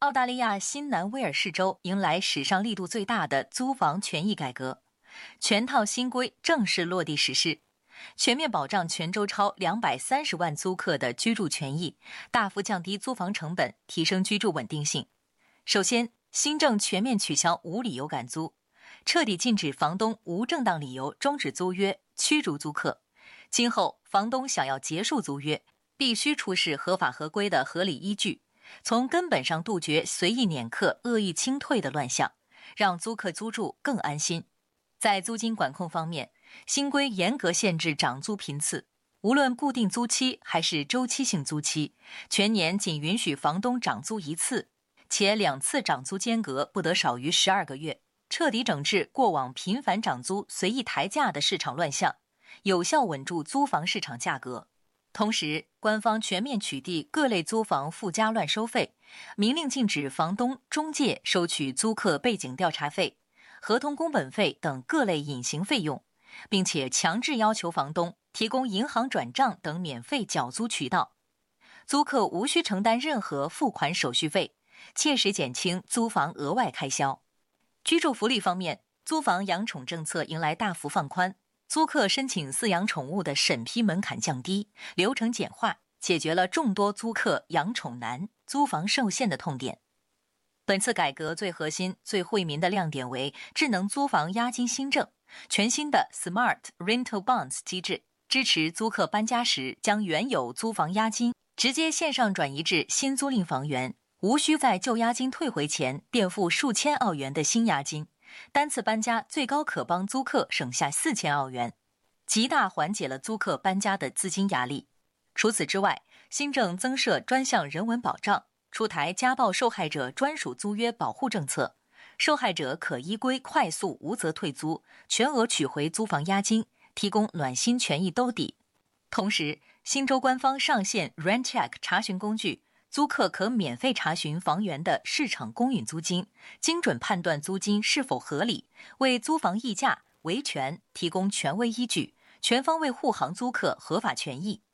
澳大利亚新南威尔士州迎来史上力度最大的租房权益改革，全套新规正式落地实施，全面保障全州超230万租客的居住权益，大幅降低租房成本，提升居住稳定性。首先，新政全面取消无理由赶租，彻底禁止房东无正当理由终止租约、驱逐租客。今后，房东想要结束租约，必须出示合法合规的合理依据，从根本上杜绝随意撵客、恶意清退的乱象，让租客租住更安心。在租金管控方面，新规严格限制涨租频次，无论固定租期还是周期性租期，全年仅允许房东涨租一次，且2次涨租间隔不得少于12个月，彻底整治过往频繁涨租、随意抬价的市场乱象，有效稳住租房市场价格。同时，官方全面取缔各类租房附加乱收费，明令禁止房东、中介收取租客背景调查费、合同工本费等各类隐形费用，并且强制要求房东提供银行转账等免费缴租渠道。租客无需承担任何付款手续费，切实减轻租房额外开销。居住福利方面，租房养宠政策迎来大幅放宽，租客申请饲养宠物的审批门槛降低，流程简化，解决了众多租客养宠难、租房受限的痛点。本次改革最核心、最惠民的亮点为智能租房押金新政，全新的 Smart Rental Bonds 机制，支持租客搬家时将原有租房押金直接线上转移至新租赁房源，无需在旧押金退回前垫付数千澳元的新押金，单次搬家最高可帮租客省下4000澳元，极大缓解了租客搬家的资金压力。除此之外，新政增设专项人文保障，出台家暴受害者专属租约保护政策，受害者可依规快速无责退租，全额取回租房押金，提供暖心权益兜底。同时，新州官方上线 RentCheck 查询工具，租客可免费查询房源的市场公允租金，精准判断租金是否合理，为租房议价、维权提供权威依据，全方位护航租客合法权益。